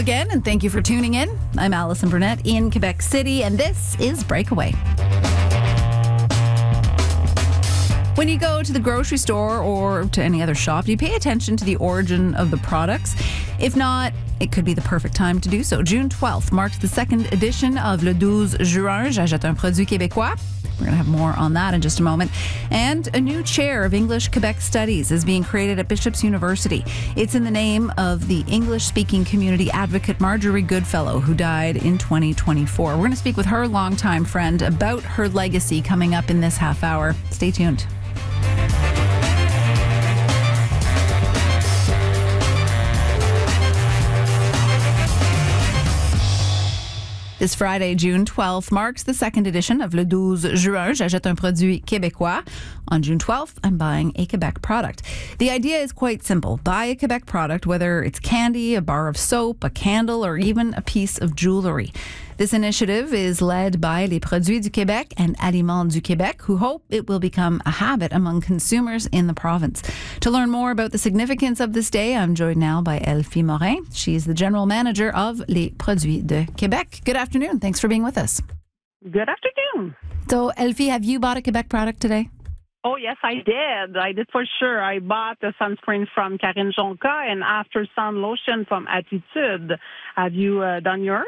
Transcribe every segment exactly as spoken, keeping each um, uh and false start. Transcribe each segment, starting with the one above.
again, and thank you for tuning in. I'm Allison Burnett in Quebec City, and this is Breakaway. When you go to the grocery store or to any other shop, do you pay attention to the origin of the products? If not, it could be the perfect time to do so. June twelfth marks the second edition of Le douze juin, J'achète un produit québécois. We're going to have more on that in just a moment. And a new chair of English Quebec Studies is being created at Bishop's University. It's in the name of the English-speaking community advocate Marjorie Goodfellow, who died in twenty twenty-four. We're going to speak with her longtime friend about her legacy coming up in this half hour. Stay tuned. This Friday, June twelfth, marks the second edition of Le douze juin, J'achète un produit québécois. On June twelfth, I'm buying a Quebec product. The idea is quite simple. Buy a Quebec product, whether it's candy, a bar of soap, a candle, or even a piece of jewelry. This initiative is led by Les Produits du Québec and Aliments du Québec, who hope it will become a habit among consumers in the province. To learn more about the significance of this day, I'm joined now by Elfie Morin. She's the general manager of Les Produits de Québec. Good afternoon. Thanks for being with us. Good afternoon. So, Elfie, have you bought a Quebec product today? Oh, yes, I did. I did for sure. I bought a sunscreen from Karine Jonca and after sun lotion from Attitude. Have you uh, done yours?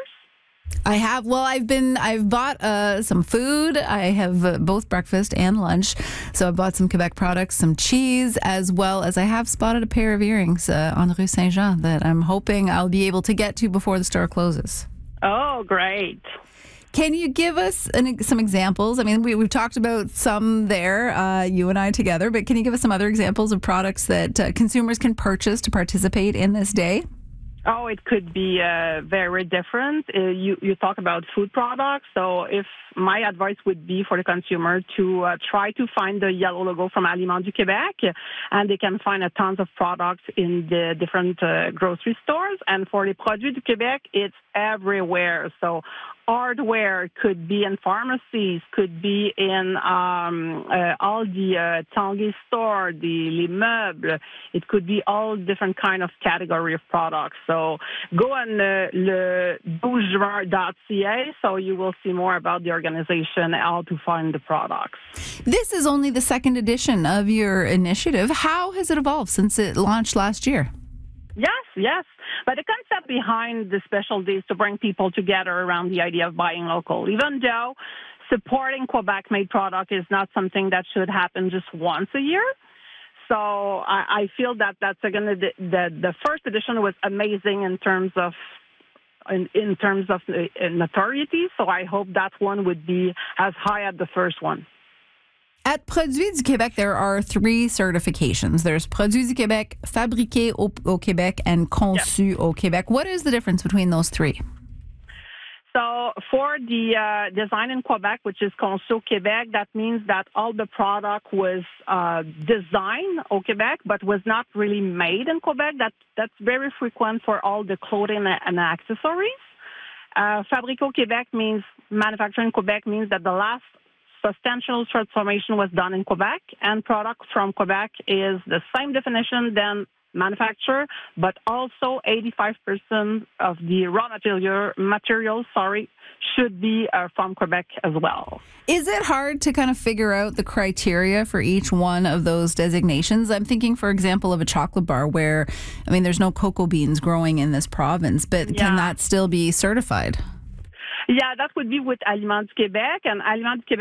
I have. Well, I've been, I've bought uh, some food. I have uh, both breakfast and lunch. So I bought some Quebec products, some cheese, as well as I have spotted a pair of earrings uh, on Rue Saint-Jean that I'm hoping I'll be able to get to before the store closes. Oh, great. Can you give us an, some examples? I mean, we, we've talked about some there, uh, you and I together, but can you give us some other examples of products that uh, consumers can purchase to participate in this day? Oh, it could be uh, very different. Uh, you, you talk about food products. So if my advice would be for the consumer to uh, try to find the yellow logo from Aliments du Québec, and they can find a tons of products in the different uh, grocery stores. And for Les Produits du Québec, it's everywhere. So hardware could be in pharmacies, could be in um, uh, all the uh, Tanguay store, the Les Meubles. It could be all different kind of category of products. So go on uh, le douze juin dot c a so you will see more about the organization, how to find the products. This is only the second edition of your initiative. How has it evolved since it launched last year? Yes, yes. But the concept behind the special day is to bring people together around the idea of buying local, even though supporting Quebec-made product is not something that should happen just once a year. So I, I feel that that's going to the, the the first edition was amazing in terms of in, in terms of uh, notoriety. So I hope that one would be as high as the first one. At Produits du Québec, there are three certifications. There's Produits du Québec, Fabriqué au, au Québec, and Conçu yep. au Québec. What is the difference between those three? So for the uh, design in Quebec, which is Conçu au Québec, that means that all the product was uh, designed au Québec, but was not really made in Quebec. That that's very frequent for all the clothing and accessories. Uh, Fabriqué au Québec means manufacturing in Quebec means that the last substantial transformation was done in Quebec, and product from Quebec is the same definition than manufacture, but also eighty-five percent of the raw material, materials, sorry, should be uh, from Quebec as well. Is it hard to kind of figure out the criteria for each one of those designations? I'm thinking, for example, of a chocolate bar where, I mean, there's no cocoa beans growing in this province, but yeah. Can that still be certified? Yeah, that would be with Aliments du Québec, and Aliments du Québec